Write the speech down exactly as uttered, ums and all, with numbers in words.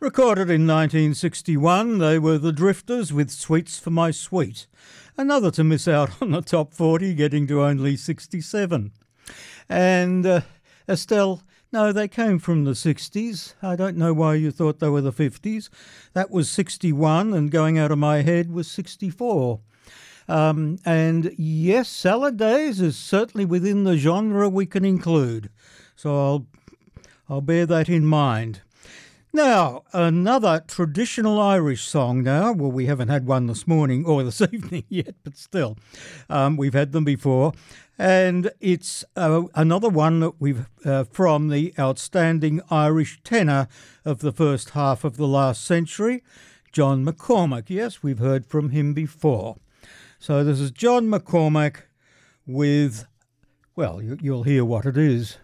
Recorded in nineteen sixty-one, they were the Drifters with Sweets for My Sweet. Another to miss out on the top forty, getting to only sixty-seven. And uh, Estelle, no, they came from the sixties. I don't know why you thought they were the fifties. That was sixty-one, and going out of my head was sixty-four. Um, and yes, Salad Days is certainly within the genre we can include. So I'll, I'll bear that in mind. Now, another traditional Irish song now. Well, we haven't had one this morning or this evening yet, but still, um, we've had them before. And it's uh, another one that we've uh, from the outstanding Irish tenor of the first half of the last century, John McCormack. Yes, we've heard from him before. So this is John McCormack with, well, you, you'll hear what it is.